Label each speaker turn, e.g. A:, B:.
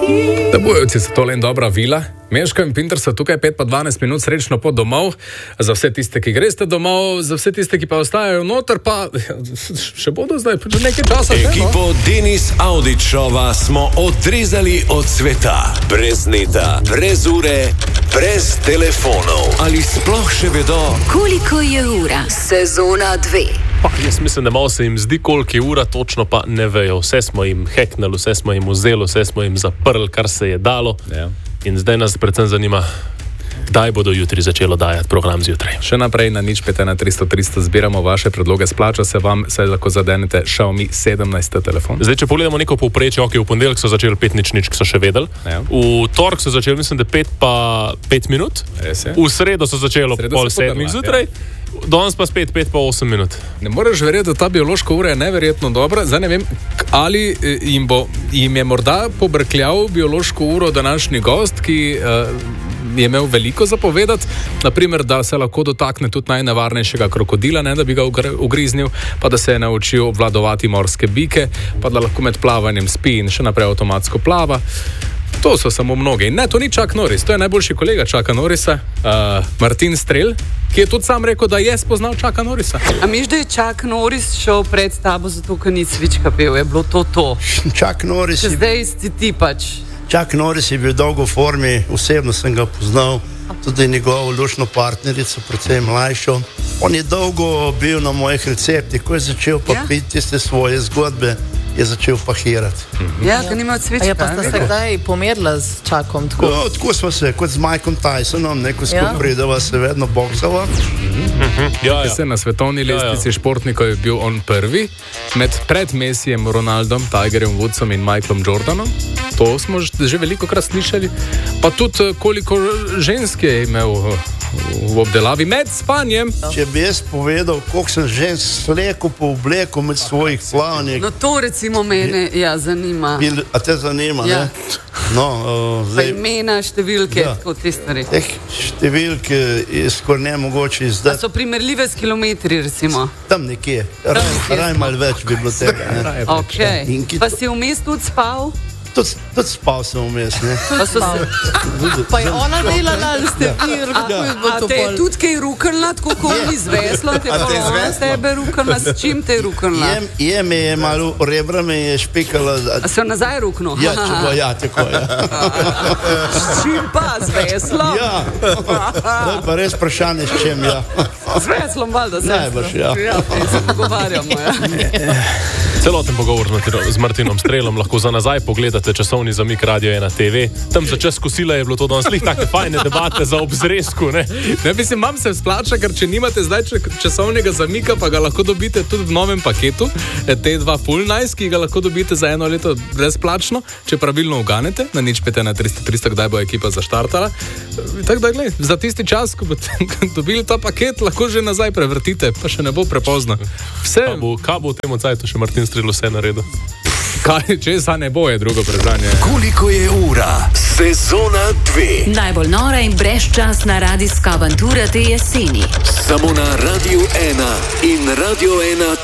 A: Da Bujevci so tole in dobra vila. Meško in Pinter so tukaj 5 pa 12 minut srečno pot domov. Za vse tiste, ki greste domov, za vse tiste, ki pa ostajajo noter, pa še bodo zdaj nekaj časa.
B: Ekipo Denis Audičova smo odrezali od sveta. Brez neta, brez ure, brez telefonov. Ali sploh še vedo,
C: koliko je ura? Sezona 2.
D: Pa, jaz mislim, da malo se jim zdi, koliko je ura, točno pa ne vejo. Vse smo jim hacknali, vse smo jim vzeli, vse smo jim zaprli, kar se je dalo. Ja. In zdaj nas predvsem zanima, kdaj bodo jutri začelo dajati program zjutraj.
A: Še naprej na 051 zbiramo vaše predloge, splača se vam, saj lahko zadenete Xiaomi 17 telefon.
D: Zdaj, če pogledamo neko povprečje, v ponedeljek so začeli 5:00, so še vedeli. Ja. V torek so začeli, mislim, da 5 pa 5 minut. V sredo so začeli ob 6:30 zjutraj. Ja. Danes pa spet 5 pa 8 minut.
A: Ne moreš verjeti, da ta biološka ura je neverjetno dobra. Zdaj ne vem, ali jim je morda pobrkljal biološko uro današnji gost, ki je imel veliko zapovedati, naprimer, da se lahko dotakne tudi najnevarnejšega krokodila, ne da bi ga ugriznil, pa da se je naučil obvladovati morske bike, pa da lahko med plavanjem spi in še naprej avtomatsko plava. To so samo mnogi. Ne, to ni Chuck Norris, to je najboljši kolega Chucka Norrisa, Martin Strel, ki je tudi sam rekel, da je spoznal Chucka Norrisa.
E: A miš, da je Chuck Norris šel pred tabo, zato ker ni cvička pel, je bilo to?
F: Chuck Norris
E: je... Zdaj si ti pač.
F: Chuck Norris je bil dolgo v formi, osebno sem ga poznal, tudi njegovo lušno partnerico, predvsem mlajšo. On je dolgo bil na mojih receptih, ko je začel pa piti tiste svoje zgodbe, je začel pahirati.
E: Ja, ker nima cvička.
G: Ja, pa sta se kdaj pomerila z Chuckom?
F: No, tako smo se, kot z Mikeom Tysonom, neko skupaj prideva se vedno boksala.
A: Se na svetovni lestvici športnikov je bil on prvi, pred Messijem, Ronaldom, Tigerjem Woodsom in Michaelom Jordanom. To smo že veliko krat slišali. Pa tudi koliko žensk je imel v obdelavi med spanjem.
F: Če bi jaz povedal, koliko sem žensk sleko po obleku med svojih plavanjih.
E: No to recimo mene zanima.
F: A te zanima,
E: ja.
F: Ne? No,
E: zdaj... imena, številke, kot te stvari.
F: Številke je skoraj nemogoče izdati.
E: A so primerljive s kilometri, recimo?
F: Tam nekje. Raj malo več bi bilo tega.
E: Okay. Pa si vmes tudi spal?
F: Tudi spal sem vmes, ne?
G: Pa je ona delala, ali ste vi, kako je bilo to?
E: A te je tudi kaj rukrla, tako kot ni z veslom, te pa ona tebe rukrla, s čim te je rukrla?
F: Je me je malo, rebra me je špikala.
E: A se nazaj rukno?
F: Ja, tako, ja.
E: S čim pa, z veslom?
F: Ja, to je pa res vprašanje, s čim, ja.
E: Z veslom, valjda, z veslom.
F: Najbrž, ja.
E: Ja, se pogovarjamo, ja.
D: Celoten pogovor z Martinom Strelom lahko za nazaj pogledate časovni zamik Radio 1 TV. Tam za čas kosila je bilo to danes take fajne debate za obzresku, ne?
A: Ne, mislim, vam se splača, ker če nimate zdaj časovnega zamika, pa ga lahko dobite tudi v novem paketu, T2 Full Nice, ki ga lahko dobite za 1 leto brezplačno, če pravilno uganete, na 051 kdaj bo ekipa zaštartala. Tako da, gled, za tisti čas, ko boste dobili ta paket, lahko že nazaj prevrtite, pa še ne bo prepozno.
D: Kaj bo v tem cajtu še Martin Strel vse naredil?
A: Kaj, česa ne bo, je drugo vprašanje.
B: Koliko je ura? Sezona 2.
C: Najbolj nora in brezčasna radijska avantura te jeseni.
B: Samo na Radio 1 in Radio 1